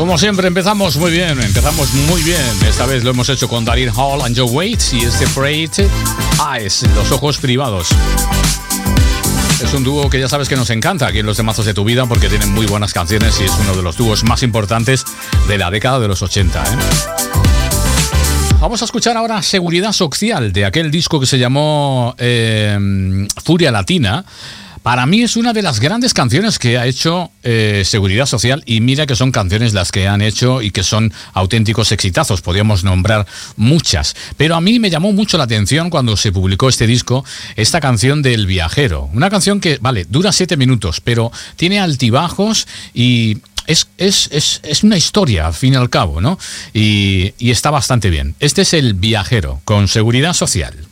Como siempre empezamos muy bien. Esta vez lo hemos hecho con Daryl Hall and Joe Waits y Separate Eyes, los ojos privados. Es un dúo que ya sabes que nos encanta aquí en Los Temazos de tu Vida porque tienen muy buenas canciones y es uno de los dúos más importantes de la década de los 80, ¿eh? Vamos a escuchar ahora Seguridad Social, de aquel disco que se llamó Furia Latina. Para mí es una de las grandes canciones que ha hecho Seguridad Social, y mira que son canciones las que han hecho y que son auténticos exitazos, podríamos nombrar muchas, pero a mí me llamó mucho la atención cuando se publicó este disco, esta canción del Viajero, una canción que, vale, dura 7 minutos, pero tiene altibajos y es una historia al fin y al cabo, ¿no? Y está bastante bien. Este es el Viajero con Seguridad Social.